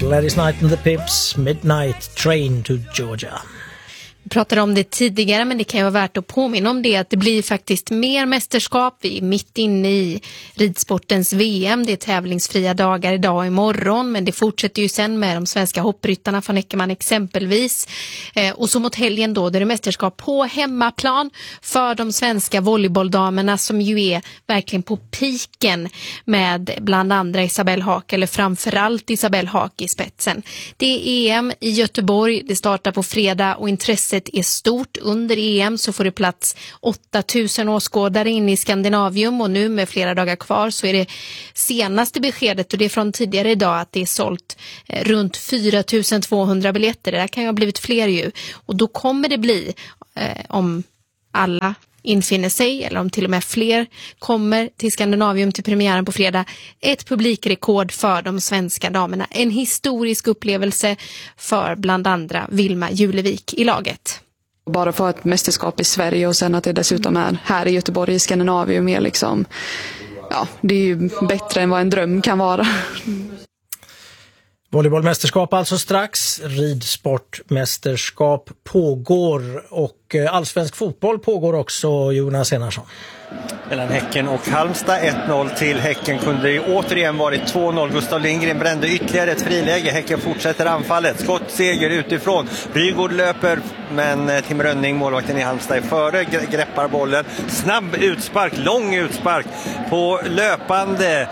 Gladys Knight and the Pips, Midnight Train to Georgia. Vi pratade om det tidigare, men det kan ju vara värt att påminna om det, att det blir faktiskt mer mästerskap. Vi är mitt inne i ridsportens VM. Det är tävlingsfria dagar idag och imorgon, men det fortsätter ju sen med de svenska hoppryttarna från Eckermann exempelvis. Och så mot helgen då, där det är mästerskap på hemmaplan för de svenska volleybolldamerna som ju är verkligen på piken med bland andra Isabelle Haak, eller framförallt Isabelle Haak i spetsen. Det är EM i Göteborg, det startar på fredag och intresset är stort. Under EM så får det plats 8000 åskådare in i Skandinavium, och nu med flera dagar kvar så är det senaste beskedet, och det är från tidigare idag, att det är sålt runt 4200 biljetter. Det där kan ju ha blivit fler ju, och då kommer det bli, om alla infinner sig eller om till och med fler kommer till Skandinavium till premiären på fredag, ett publikrekord för de svenska damerna. En historisk upplevelse för bland andra Vilma Julevik i laget. Bara få ett mästerskap i Sverige och sen att det dessutom är här i Göteborg i Skandinavium är liksom, ja, det är ju bättre än vad en dröm kan vara. Volleybollmästerskap alltså strax, ridsportmästerskap pågår och allsvensk fotboll pågår också, Jonas Enarsson. Mellan Häcken och Halmstad, 1-0 till Häcken, kunde ju återigen varit 2-0. Gustav Lindgren brände ytterligare ett friläge. Häcken fortsätter anfallet, skottseger utifrån. Rygård löper, men Tim Rönning, målvakten i Halmstad, är före, greppar bollen. Snabb utspark, lång utspark på löpande,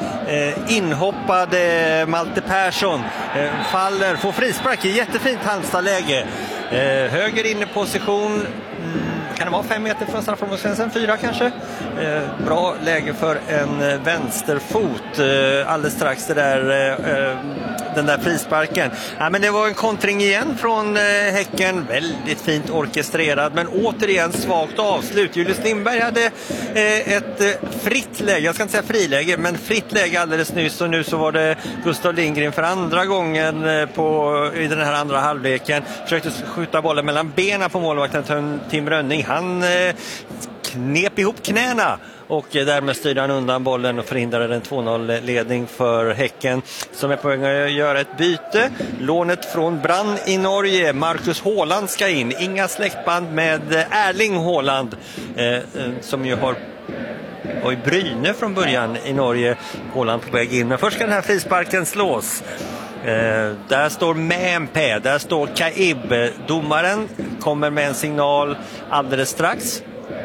inhoppade Malte Persson. Faller, får frispark i jättefint Halmstad-läge. Höger inne position. Kan det vara 5 meter från straffområdesgränsen? 4 kanske? Bra läge för en vänsterfot. Alldeles strax det där, den där frisparken. Ja, men det var en kontring igen från Häcken. Väldigt fint orkestrerad, men återigen svagt avslut. Julius Lindberg hade ett fritt läge. Jag ska inte säga friläge, men fritt läge alldeles nyss. Och nu så var det Gustav Lindgren för andra gången i den här andra halvleken. Försökte skjuta bollen mellan benen på målvakten Tim Rönning. Han knep ihop knäna och därmed styrde han undan bollen och förhindrade en 2-0-ledning för Häcken, som är på väg att göra ett byte. Lånet från Brann i Norge, Marcus Håland, ska in. Inga släktband med Erling Håland, som ju var i Bryne från början i Norge. Håland på väg in, men först ska den här frisparken slås. Där står Mämpä, där står Kaib. Domaren kommer med en signal alldeles strax.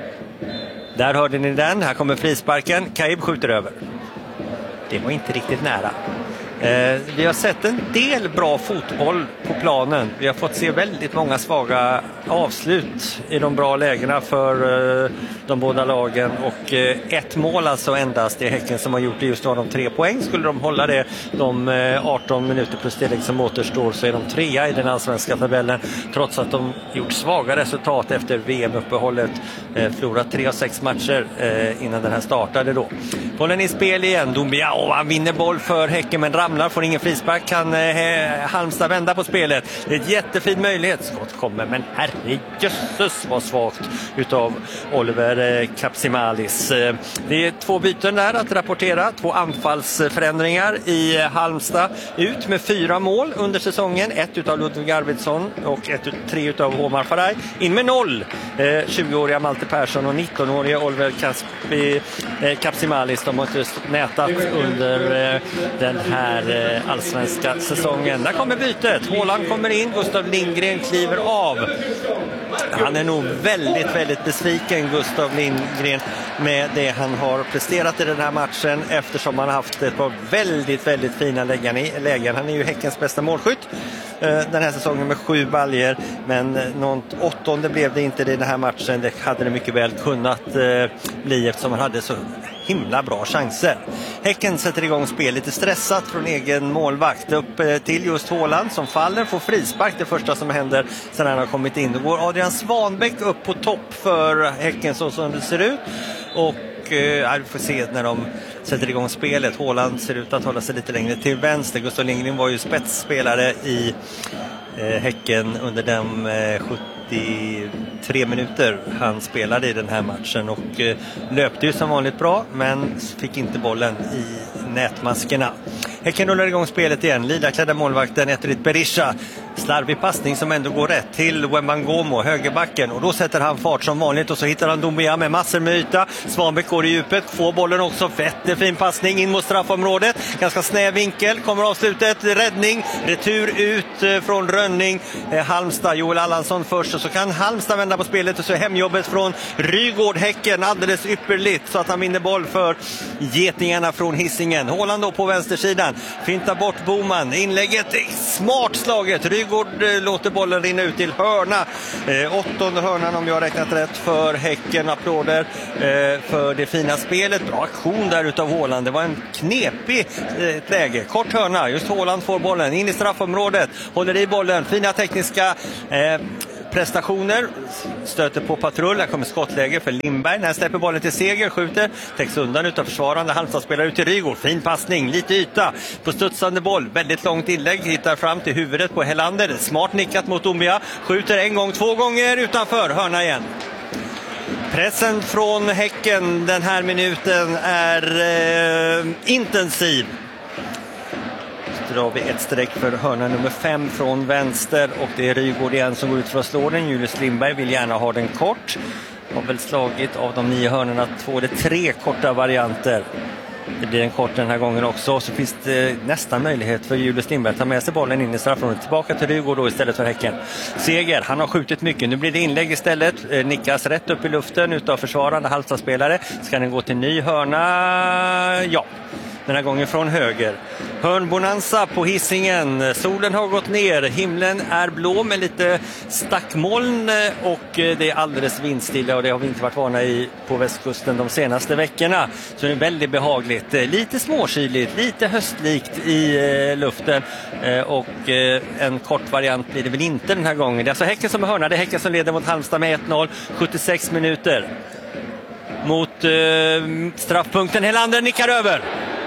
Där hörde ni den, här kommer frisparken. Kaib skjuter över. Det var inte riktigt nära. Vi har sett en del bra fotboll på planen. Vi har fått se väldigt många svaga avslut i de bra lägena för de båda lagen. Och ett mål alltså endast i Häcken som har gjort det. Just nu har de 3 poäng. Skulle de hålla det de 18 minuter plus tillägg som återstår, så är de 3 i den allsvenska tabellen. Trots att de gjort svaga resultat efter VM-uppehållet. Förlorat 3 av 6 matcher innan den här startade då. Bollen i spel igen. Dombiao, han vinner boll för Häcken, men ramlar, får ingen frispark. Kan Halmstad vända på spelet. Det är ett jättefin möjlighet. Skott kommer, men herrejösses vad svagt utav Oliver Kapsimalis. Det är 2 byten där att rapportera. 2 anfallsförändringar i Halmstad. Ut med 4 mål under säsongen. 1 utav Ludvig Arvidsson och 3 utav Omar Faraj. In med 0. 20-åriga Malte Persson och 19-åriga Oliver Kapsimalis. De har inte nätat under den här allsvenska säsongen. Där kommer bytet. Håland kommer in. Gustav Lindgren kliver av. Han är nog väldigt, väldigt besviken, Gustav Lindgren, med det han har presterat i den här matchen, eftersom han har haft ett par väldigt, väldigt fina lägen. Han är ju Häckens bästa målskytt den här säsongen med 7 baljer, men något 8:e blev det inte i den här matchen. Det hade det mycket väl kunnat bli, eftersom han hade så himla bra chanser. Häcken sätter igång spel lite stressat från egen målvakt. Upp till just Håland som faller, får frispark, det första som händer sedan han har kommit in. Då går Adrian Svanbäck upp på topp för Häcken så som det ser ut. Och vi får se när de sätter igång spelet. Håland ser ut att hålla sig lite längre till vänster. Gustav Lindgren var ju spetsspelare i Häcken under de 73 minuter han spelade i den här matchen, och löpte ju som vanligt bra, men fick inte bollen i nätmaskerna. Häcken rullar igång spelet igen. Lila-klädda målvakten Eterit Berisha. Slarvig passning som ändå går rätt till Wembangomo, högerbacken. Och då sätter han fart som vanligt och så hittar han Doumbia med massor med yta. Svanbäck går i djupet, får bollen också. Fin passning in mot straffområdet. Ganska snäv vinkel, kommer avslutet. Räddning, retur ut från Rönning. Halmstad, Joel Allansson först. Och så kan Halmstad vända på spelet och så är hemjobbet från Rygård Häcken alldeles ypperligt så att han vinner boll för getingarna från Hisingen. Håland då på vänstersidan. Fintar bort Boman. Inlägget är smart slaget. Rygård låter bollen rinna ut till hörna. 8:e hörnan om jag har räknat rätt för Häcken. Applåder för det fina spelet. Bra aktion där utav Håland. Det var en knepig läge. Kort hörna. Just Håland får bollen in i straffområdet. Håller i bollen. Fina tekniska prestationer, stöter på patrull. Här kommer skottläge för Lindberg när han släpper bollen till Seger, skjuter, täcks undan utav försvarande. Halmstad spelar ut till Rygård, fin passning, lite yta på studsande boll, väldigt långt inlägg, hittar fram till huvudet på Helander, smart nickat mot Doumbia, skjuter en gång, 2 gånger utanför, hörna igen. Pressen från Häcken den här minuten är intensiv. Drar vi ett streck för hörna nummer 5 från vänster och det är Rygård igen som går ut för att slå den. Julius Lindberg vill gärna ha den kort. Har väl slagit av de 9 hörnorna 2 eller 3 korta varianter. Det blir en kort den här gången också. Så finns det nästan möjlighet för Julius Lindberg att ta med sig bollen in i straffområdet. Tillbaka till Rygård då istället för Häcken. Seger, han har skjutit mycket. Nu blir det inlägg istället. Nickas rätt upp i luften utav försvarande Halmstad-spelare. Ska den gå till ny hörna? Ja. Den här gången från höger. Hörnbonanza på Hisingen. Solen har gått ner. Himlen är blå med lite stackmoln och det är alldeles vindstilla och det har vi inte varit vana i på västkusten de senaste veckorna. Så det är väldigt behagligt. Lite småkyligt, lite höstlikt i luften och en kort variant blir det väl inte den här gången. Det är alltså Häcken som är hörna. Det är Häcken som leder mot Halmstad med 1-0. 76 minuter. Mot straffpunkten. Helander nickar över.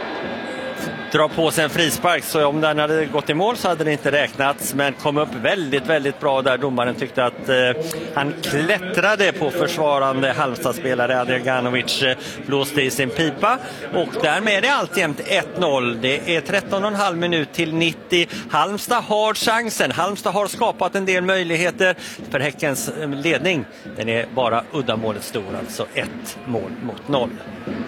Drar på sig en frispark, så om den hade gått i mål så hade det inte räknats, men kom upp väldigt, väldigt bra där. Domaren tyckte att han klättrade på försvarande Halmstad-spelare. Adrianovic blåste i sin pipa och därmed är det alltjämt 1-0. Det är 13,5 minut till 90. Halmstad har chansen. Halmstad har skapat en del möjligheter för Häckens ledning. Den är bara uddamålet stor, alltså 1 mål mot 0.